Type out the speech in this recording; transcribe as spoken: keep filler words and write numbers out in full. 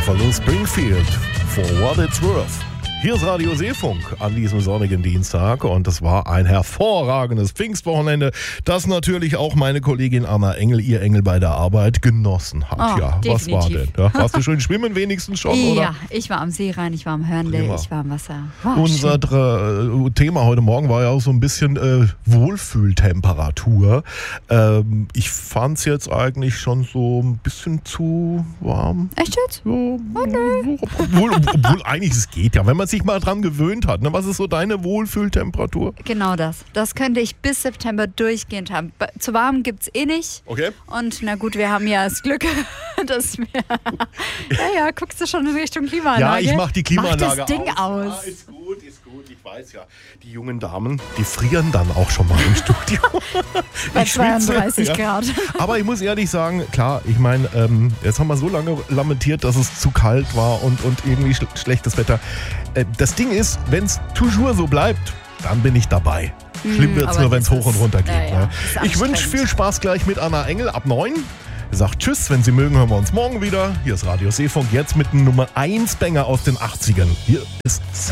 Buffalo Springfield, For What It's Worth. Hier ist Radio Seefunk an diesem sonnigen Dienstag und es war ein hervorragendes Pfingstwochenende, das natürlich auch meine Kollegin Anna Engel, ihr Engel bei der Arbeit, genossen hat. Oh, ja, was definitiv. war denn? Ja, warst du schön schwimmen wenigstens schon, oder? Ja, ich war am Seerhein, ich war am Hörnle, Prima. ich war im Wasser. Wow, Unser äh, Thema heute Morgen war ja auch so ein bisschen äh, Wohlfühltemperatur. Ähm, ich fand es jetzt eigentlich schon so ein bisschen zu warm. Echt jetzt? Ja, okay. Obwohl, obwohl eigentlich es geht ja, wenn man sich mal dran gewöhnt hat. Ne? Was ist so deine Wohlfühltemperatur? Genau das. Das könnte ich bis September durchgehend haben. Ba- Zu warm gibt es eh nicht. Okay. Und na gut, wir haben ja das Glück, dass wir... ja, ja, guckst du schon in Richtung Ja, Klimaanlage? ich mach die Klimaanlage Mach das Ding aus. Ja, ist gut, ist gut, ich weiß ja. Die jungen Damen, die frieren dann auch schon mal im Studio. Bei Ich schwitze, zweiunddreißig ja. Grad. Aber ich muss ehrlich sagen, klar, ich meine, ähm, jetzt haben wir so lange lamentiert, dass es zu kalt war und, und irgendwie sch- schlechtes Wetter. Äh, das Ding ist, wenn es toujours so bleibt, dann bin ich dabei. Schlimm wird es aber nur, wenn es das hoch und ist- runter geht. ja, ja, Ne? ist Ich wünsche anstrengend. viel Spaß gleich mit Anna Engel ab neun. Sagt Tschüss, wenn Sie mögen, hören wir uns morgen wieder. Hier ist Radio Seefunk, jetzt mit einem Nummer eins Banger aus den achtzigern. Hier ist